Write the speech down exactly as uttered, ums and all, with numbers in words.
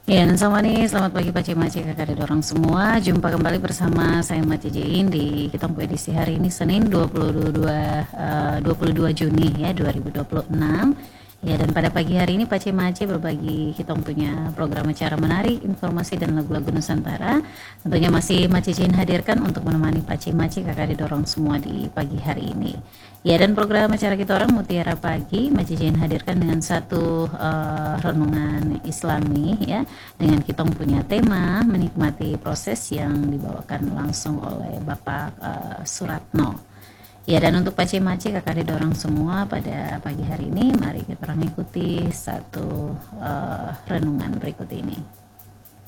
Ya, dan sama nih, selamat pagi Pak Maci, kakak ada orang semua. Jumpa kembali bersama saya Maci Jain di kita edisi hari ini Senin dua puluh dua, eh, dua puluh dua Juni ya dua ribu dua puluh enam. Ya, dan pada pagi hari ini Pak Maci berbagi kita punya program acara menarik, informasi dan lagu-lagu Nusantara. Tentunya masih Maci Jain hadirkan untuk menemani Pak Maci, kakak ada orang semua di pagi hari ini. Ya, dan program acara kita orang Mutiara Pagi Maci Jain hadirkan dengan satu uh, renungan Islami ya, dengan kita punya tema menikmati proses yang dibawakan langsung oleh Bapak uh, Suratno. Ya, dan untuk Paci Maci kakak didorong semua pada pagi hari ini, mari kita ikuti satu uh, renungan berikut ini.